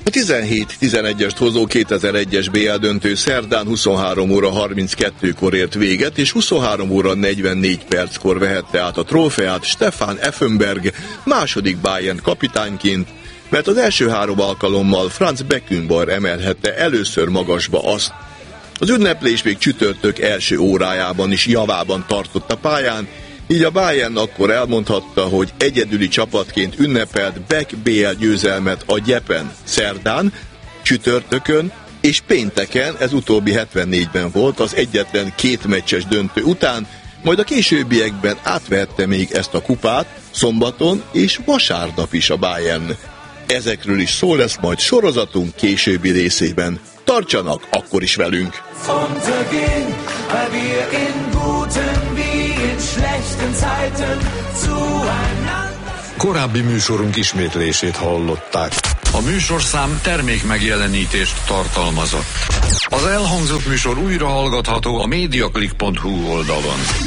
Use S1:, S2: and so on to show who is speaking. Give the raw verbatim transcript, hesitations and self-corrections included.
S1: A tizenhét tizenegyest hozó kétezer-egyes bé el döntő szerdán huszonhárom óra harminckettőkor ért véget, és huszonhárom óra negyvennégy perckor vehette át a trófeát Stefan Effenberg második Bayern kapitányként, mert az első három alkalommal Franz Beckenbauer emelhette először magasba azt. Az ünneplés még csütörtök első órájában is javában tartott a pályán, így a Bayern akkor elmondhatta, hogy egyedüli csapatként ünnepelt Beck bé el győzelmet a gyepen szerdán, csütörtökön és pénteken, ez utóbbi hetvennégyben volt az egyetlen két meccses döntő után, majd a későbbiekben átvehette még ezt a kupát szombaton és vasárnap is a Bayern. Ezekről is szó lesz majd sorozatunk későbbi részében. Tartsanak akkor is velünk!
S2: Korábbi műsorunk ismétlését hallották. A műsorszám termék megjelenítést tartalmazott. Az elhangzott műsor újra hallgatható a mediaclick pont hu oldalon.